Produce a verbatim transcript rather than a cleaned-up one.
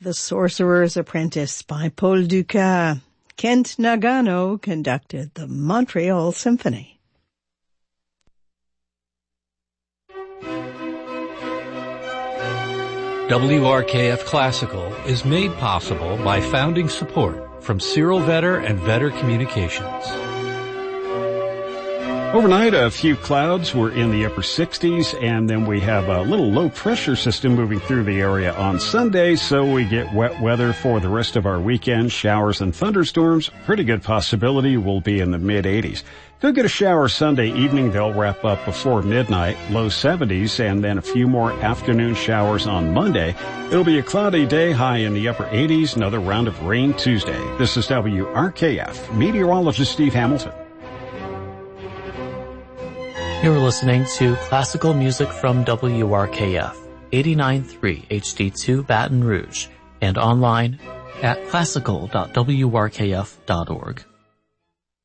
The Sorcerer's Apprentice by Paul Dukas. Kent Nagano conducted the Montreal Symphony. W R K F Classical is made possible by founding support from Cyril Vetter and Vetter Communications. Overnight, a few clouds were in the upper sixties, and then we have a little low-pressure system moving through the area on Sunday, so we get wet weather for the rest of our weekend. Showers and thunderstorms, pretty good possibility, will be in the mid-eighties. Could get a shower Sunday evening. They'll wrap up before midnight, low seventies, and then a few more afternoon showers on Monday. It'll be a cloudy day, high in the upper eighties, another round of rain Tuesday. This is W R K F, meteorologist Steve Hamilton. You're listening to classical music from W R K F, eighty-nine point three H D two Baton Rouge, and online at classical dot w r k f dot org.